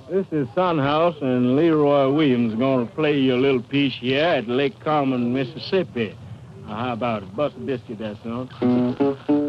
This is Sunhouse, and Leroy Williams is going to play you a little piece here at Lake Carmen, Mississippi. How about it? Bust a biscuit there, son.